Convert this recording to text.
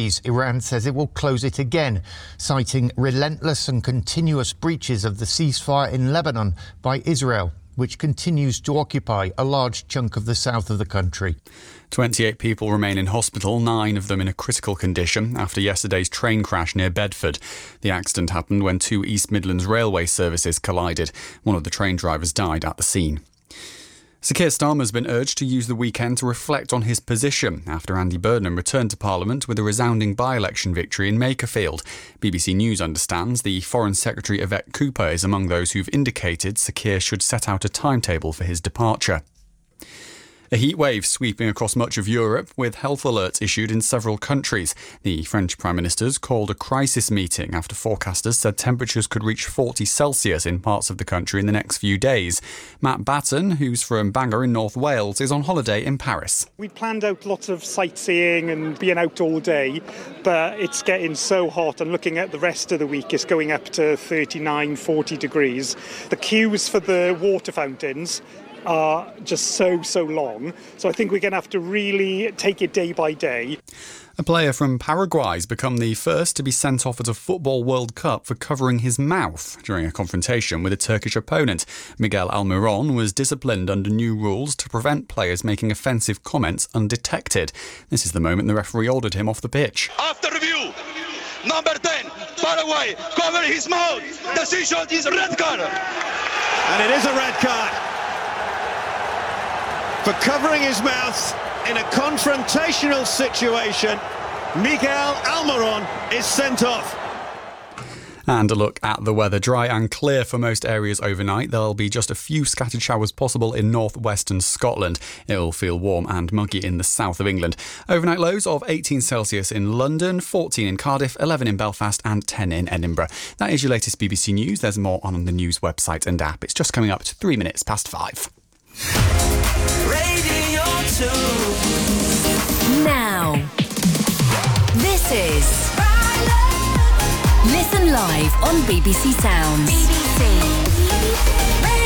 days, Iran says it will close it again, citing relentless and continuous breaches of the ceasefire in Lebanon by Israel, which continues to occupy a large chunk of the south of the country. 28 people remain in hospital, 9 of them in a critical condition, after yesterday's train crash near Bedford. The accident happened when 2 East Midlands railway services collided. One of the train drivers died at the scene. Sir Keir Starmer has been urged to use the weekend to reflect on his position after Andy Burnham returned to Parliament with a resounding by-election victory in Makerfield. BBC News understands the Foreign Secretary Yvette Cooper is among those who've indicated Sir Keir should set out a timetable for his departure. A heatwave sweeping across much of Europe, with health alerts issued in several countries. The French Prime Minister's called a crisis meeting after forecasters said temperatures could reach 40 Celsius in parts of the country in the next few days. Matt Batten, who's from Bangor in North Wales, is on holiday in Paris. We planned out lots of sightseeing and being out all day, but it's getting so hot, and looking at the rest of the week, it's going up to 39, 40 degrees. The queues for the water fountains are just so long. So I think we're going to have to really take it day by day. A player from Paraguay has become the first to be sent off at a Football World Cup for covering his mouth during a confrontation with a Turkish opponent. Miguel Almiron was disciplined under new rules to prevent players making offensive comments undetected. This is the moment the referee ordered him off the pitch. After review, number 10, Paraguay, cover his mouth. Decision is red card. And it is a red card for covering his mouth in a confrontational situation. Miguel Almiron is sent off. And a look at the weather. Dry and clear for most areas overnight. There'll be just a few scattered showers possible in northwestern Scotland. It'll feel warm and muggy in the south of England. Overnight lows of 18 Celsius in London, 14 in Cardiff, 11 in Belfast and 10 in Edinburgh. That is your latest BBC News. There's more on the news website and app. It's just coming up to 3 minutes past 5. Radio 2. Now, this is Listen live on BBC Sounds. BBC.